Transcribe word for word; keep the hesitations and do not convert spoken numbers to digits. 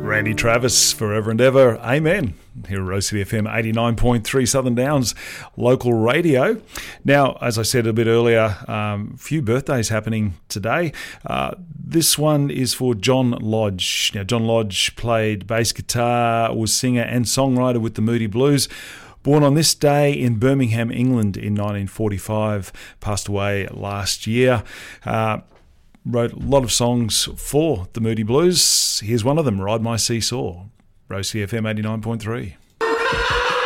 Randy Travis, Forever and Ever, Amen. Here at Rose City F M eighty-nine point three Southern Downs local radio. Now, as I said a bit earlier, a um, few birthdays happening today. Uh, this one is for John Lodge. Now, John Lodge played bass guitar, was singer and songwriter with the Moody Blues. Born on this day in Birmingham, England in nineteen forty-five, passed away last year. Uh, wrote a lot of songs for the Moody Blues. Here's one of them, Ride My Seesaw. Rose C F M eighty-nine point three.